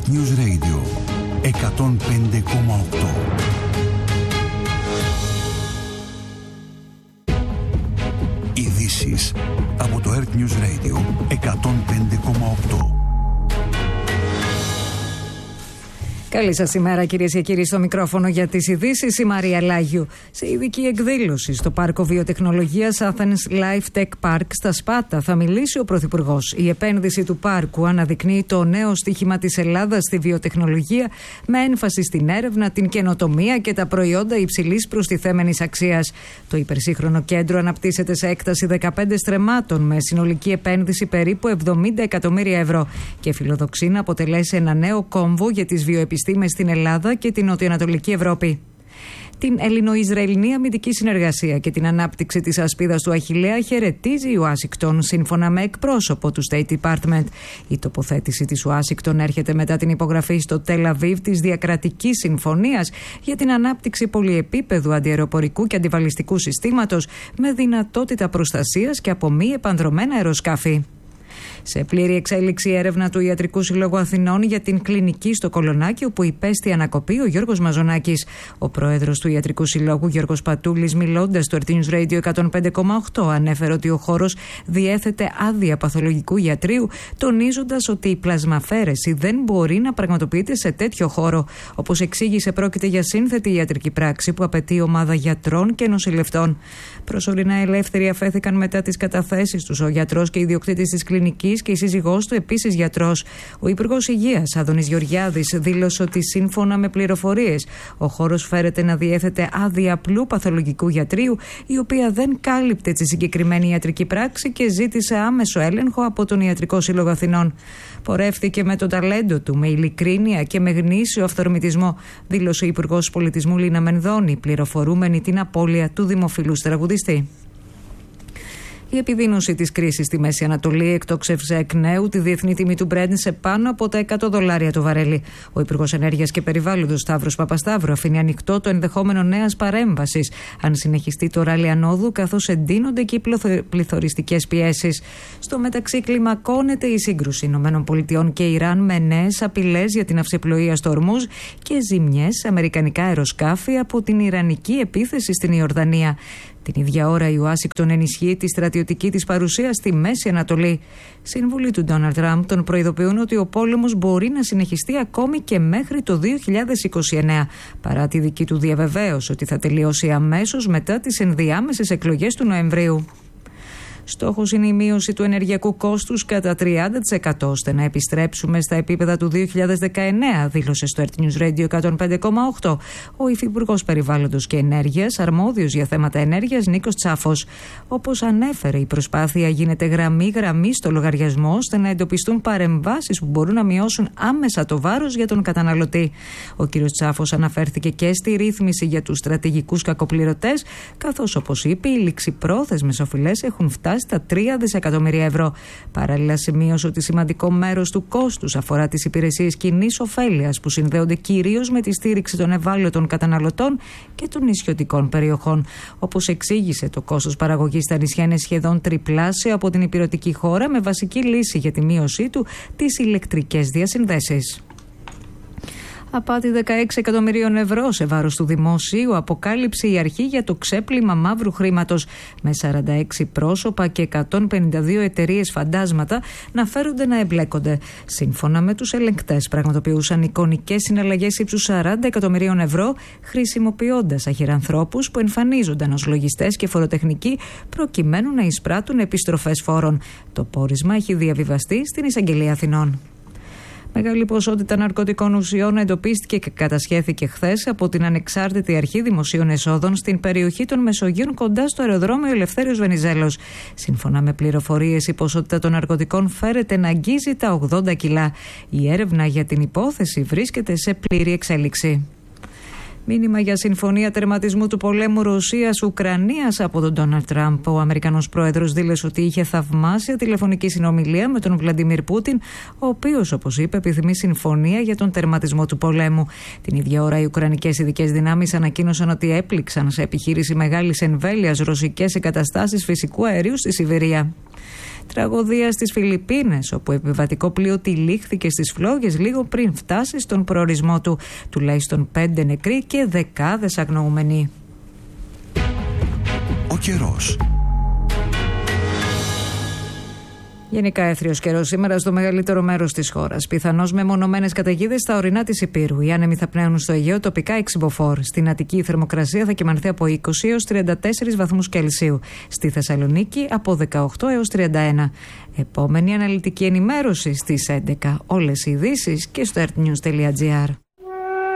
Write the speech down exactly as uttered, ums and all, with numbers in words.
Earth News Radio εκατόν πέντε κόμμα οκτώ. Ειδήσεις από το Earth News Radio εκατόν πέντε κόμμα οκτώ. Καλή σας ημέρα, κυρίες και κύριοι, στο μικρόφωνο για τις ειδήσεις η Μαρία Λάγιου. Σε ειδική εκδήλωση στο Πάρκο Βιοτεχνολογίας Athens Life Tech Park στα Σπάτα θα μιλήσει ο Πρωθυπουργός. Η επένδυση του πάρκου αναδεικνύει το νέο στίχημα της Ελλάδας στη βιοτεχνολογία, με έμφαση στην έρευνα, την καινοτομία και τα προϊόντα υψηλής προστιθέμενης αξίας. Το υπερσύγχρονο κέντρο αναπτύσσεται σε έκταση δεκαπέντε στρεμμάτων με συνολική επένδυση περίπου εβδομήντα εκατομμύρια ευρώ και φιλοδοξεί να αποτελέσει ένα νέο κόμβο για τις βιοεπιστήμες στην Ελλάδα και την Νοτιοανατολική Ευρώπη. Την Ελληνο-Ισραηλινή αμυντική συνεργασία και την ανάπτυξη της ασπίδας του Αχιλλέα χαιρετίζει η Ουάσιγκτον, σύμφωνα με εκπρόσωπο του State Department. Η τοποθέτηση της Ουάσιγκτον έρχεται μετά την υπογραφή στο Τελ Αβίβ της διακρατικής συμφωνίας για την ανάπτυξη πολυεπίπεδου αντιαεροπορικού και αντιβαλιστικού συστήματος με δυνατότητα προστασίας και από μη επανδρωμένα αεροσκάφη. Σε πλήρη εξέλιξη έρευνα του Ιατρικού Συλλόγου Αθηνών για την κλινική στο Κολονάκι, όπου υπέστη ανακοπή ο Γιώργος Μαζονάκης. Ο πρόεδρος του Ιατρικού Συλλόγου, Γιώργος Πατούλης, μιλώντας στο Earth News Radio εκατόν πέντε κόμμα οκτώ, ανέφερε ότι ο χώρος διέθετε άδεια παθολογικού ιατρείου, τονίζοντας ότι η πλασμαφαίρεση δεν μπορεί να πραγματοποιείται σε τέτοιο χώρο. Όπως εξήγησε, πρόκειται για σύνθετη ιατρική πράξη που απαιτεί ομάδα γιατρών και νοσηλευτών. Προσωρινά ελεύθεροι αφέθηκαν μετά τις καταθέσεις τους ο γιατρός και ιδιοκτήτης της κλινικής και η σύζυγός του, επίσης γιατρός. Ο Υπουργός Υγείας, Άδωνης Γεωργιάδης, δήλωσε ότι σύμφωνα με πληροφορίες, ο χώρος φέρεται να διέθετε άδεια απλού παθολογικού γιατρείου, η οποία δεν κάλυπτε τη συγκεκριμένη ιατρική πράξη και ζήτησε άμεσο έλεγχο από τον Ιατρικό Σύλλογο Αθηνών. Πορεύτηκε με το ταλέντο του, με ειλικρίνεια και με γνήσιο αυθορμητισμό, δήλωσε η Υπουργός Πολιτισμού Λίνα Μενδώνη, πληροφορούμενη την απώλεια του δημοφιλούς τραγουδιστή. Η επιδείνωση της κρίσης στη Μέση Ανατολή εκτόξευσε εκ νέου τη διεθνή τιμή του Brent σε πάνω από τα εκατό δολάρια το βαρέλι. Ο Υπουργός Ενέργειας και Περιβάλλοντος Σταύρος Παπασταύρου αφήνει ανοιχτό το ενδεχόμενο νέας παρέμβασης, αν συνεχιστεί το ράλι ανόδου, καθώς εντείνονται και οι πληθωριστικές πιέσεις. Στο μεταξύ, κλιμακώνεται η σύγκρουση ΗΠΑ και Ιράν με νέες απειλές για την αυσιπλοεία στο Ορμούζ και ζημιές σε αμερικανικά αεροσκάφη από την ιρανική επίθεση στην Ιορδανία. Την ίδια ώρα η Ουάσιγκτον ενισχύει τη στρατιωτική της παρουσία στη Μέση Ανατολή. Σύμβουλοι του Ντόναλντ Τραμπ τον προειδοποιούν ότι ο πόλεμος μπορεί να συνεχιστεί ακόμη και μέχρι το δύο χιλιάδες είκοσι εννέα, παρά τη δική του διαβεβαίωση ότι θα τελειώσει αμέσως μετά τις ενδιάμεσες εκλογές του Νοεμβρίου. Στόχος είναι η μείωση του ενεργειακού κόστους κατά τριάντα τοις εκατό ώστε να επιστρέψουμε στα επίπεδα του δύο χιλιάδες δεκαεννέα, δήλωσε στο Earth News Radio εκατόν πέντε κόμμα οκτώ ο Υφυπουργός Περιβάλλοντος και Ενέργειας, αρμόδιος για θέματα ενέργειας, Νίκος Τσάφος. Όπως ανέφερε, η προσπάθεια γίνεται γραμμή-γραμμή στο λογαριασμό ώστε να εντοπιστούν παρεμβάσεις που μπορούν να μειώσουν άμεσα το βάρος για τον καταναλωτή. Ο κ. Τσάφος αναφέρθηκε και στη ρύθμιση για τους στρατηγικούς κακοπληρωτές, καθώς, όπως είπε, οι ληξιπρόθεσμες οφειλές έχουν φτάσει στα τρία δισεκατομμύρια ευρώ. Παράλληλα, σημείωσε ότι σημαντικό μέρος του κόστους αφορά τις υπηρεσίες κοινής ωφέλειας που συνδέονται κυρίως με τη στήριξη των ευάλωτων καταναλωτών και των νησιωτικών περιοχών. Όπως εξήγησε, το κόστος παραγωγής στα νησιά είναι σχεδόν τριπλάσιο από την υπηρετική χώρα, με βασική λύση για τη μείωσή του τις ηλεκτρικές διασυνδέσεις. Απάτη δεκαέξι εκατομμυρίων ευρώ σε βάρος του δημοσίου αποκάλυψε η αρχή για το ξέπλυμα μαύρου χρήματος, με σαράντα έξι πρόσωπα και εκατόν πενήντα δύο εταιρείες φαντάσματα να φέρονται να εμπλέκονται. Σύμφωνα με τους ελεγκτές, πραγματοποιούσαν εικονικές συναλλαγές ύψους σαράντα εκατομμυρίων ευρώ, χρησιμοποιώντας αχυρανθρώπους που εμφανίζονταν ως λογιστές και φοροτεχνικοί προκειμένου να εισπράττουν επιστροφές φόρων. Το πόρισμα έχει διαβιβαστεί στην Εισαγγελία Αθηνών. Μεγάλη ποσότητα ναρκωτικών ουσιών εντοπίστηκε και κατασχέθηκε χθες από την Ανεξάρτητη Αρχή Δημοσίων Εσόδων στην περιοχή των Μεσογείων κοντά στο αεροδρόμιο Ελευθέριος Βενιζέλος. Σύμφωνα με πληροφορίες, η ποσότητα των ναρκωτικών φέρεται να αγγίζει τα ογδόντα κιλά. Η έρευνα για την υπόθεση βρίσκεται σε πλήρη εξέλιξη. Μήνυμα για συμφωνία τερματισμού του πολέμου Ρωσίας-Ουκρανίας από τον Ντόναλντ Τραμπ. Ο Αμερικανός πρόεδρος δήλωσε ότι είχε θαυμάσια τηλεφωνική συνομιλία με τον Βλαντιμίρ Πούτιν, ο οποίος, όπως είπε, επιθυμεί συμφωνία για τον τερματισμό του πολέμου. Την ίδια ώρα, οι Ουκρανικές ειδικές δυνάμεις ανακοίνωσαν ότι έπληξαν σε επιχείρηση μεγάλης εμβέλειας ρωσικές εγκαταστάσεις φυσικού αερίου στη Σιβηρία. Τραγωδία στις Φιλιππίνες, όπου επιβατικό πλοίο τυλίχθηκε στις φλόγες λίγο πριν φτάσει στον προορισμό του. Τουλάχιστον πέντε νεκροί και δεκάδες αγνοούμενοι. Ο καιρός. Γενικά έθριος καιρός σήμερα στο μεγαλύτερο μέρος της χώρας. Πιθανώς με μονομένες καταιγίδες στα ορεινά της Ηπείρου. Οι άνεμοι θα πνέουν στο Αιγαίο τοπικά έξι μποφόρ. Στην Αττική η θερμοκρασία θα κυμανθεί από είκοσι έως τριάντα τέσσερις βαθμούς Κελσίου. Στη Θεσσαλονίκη από δεκαοκτώ έως τριάντα ένα. Επόμενη αναλυτική ενημέρωση στις έντεκα. Όλες οι ειδήσεις και στο ερτ νιους τελεία τζι άρ.